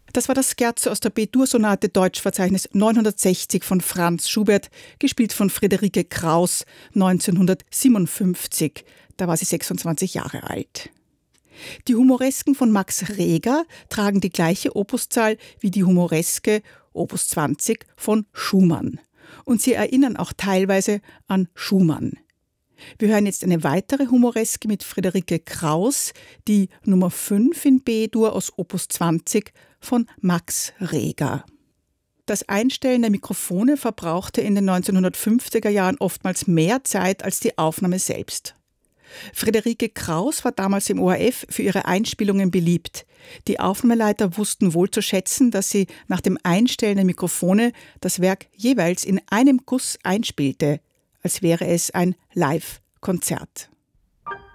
Das war das Scherzo aus der B-Dur-Sonate Deutschverzeichnis 960 von Franz Schubert, gespielt von Friederike Kraus 1957. Da war sie 26 Jahre alt. Die Humoresken von Max Reger tragen die gleiche Opuszahl wie die Humoreske Opus 20 von Schumann. Und sie erinnern auch teilweise an Schumann. Wir hören jetzt eine weitere Humoreske mit Friederike Kraus, die Nummer 5 in B-Dur aus Opus 20 von Max Reger. Das Einstellen der Mikrofone verbrauchte in den 1950er Jahren oftmals mehr Zeit als die Aufnahme selbst. Friederike Kraus war damals im ORF für ihre Einspielungen beliebt. Die Aufnahmeleiter wussten wohl zu schätzen, dass sie nach dem Einstellen der Mikrofone das Werk jeweils in einem Guss einspielte, als wäre es ein Live-Konzert.